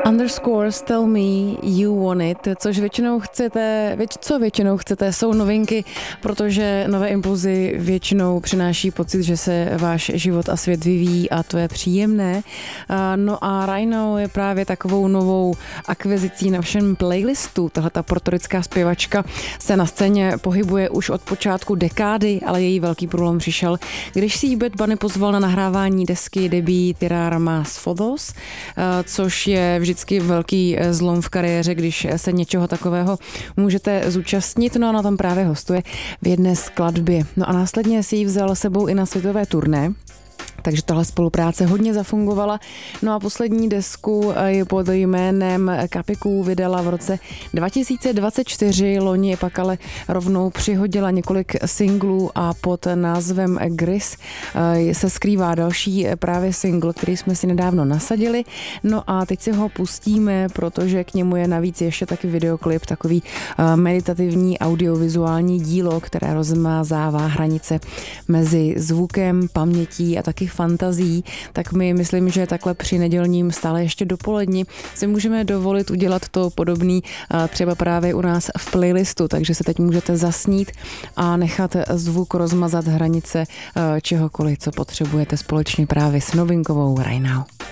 Underscores Tell Me You Want It, což většinou chcete, jsou novinky, protože nové impulzy většinou přináší pocit, že se váš život a svět vyvíjí a to je příjemné. No a Right Now je právě takovou novou akvizicí na všem playlistu. Tahleta portorická zpěvačka se na scéně pohybuje už od počátku dekády, ale její velký průlom přišel, když si ji Bad Bunny pozval na nahrávání desky debut Tirar Más Fotos, což je vždycky velký zlom v kariéře, když se něčeho takového můžete zúčastnit. No a ona tam právě hostuje v jedné skladbě. No a následně si ji vzal sebou i na světové turné. Takže tahle spolupráce hodně zafungovala. No a poslední desku je pod jménem Kapiků vydala v roce 2024. Loni pak ale rovnou přihodila několik singlů a pod názvem Gris se skrývá další právě single, který jsme si nedávno nasadili. No a teď si ho pustíme, protože k němu je navíc ještě taky videoklip, takový meditativní audiovizuální dílo, které rozmázává hranice mezi zvukem, pamětí a taky fantazí, tak my myslím, že takhle při nedělním stále ještě dopoledni si můžeme dovolit udělat to podobný třeba právě u nás v playlistu, takže se teď můžete zasnít a nechat zvuk rozmazat hranice čehokoliv, co potřebujete společně právě s novinkovou Right Now.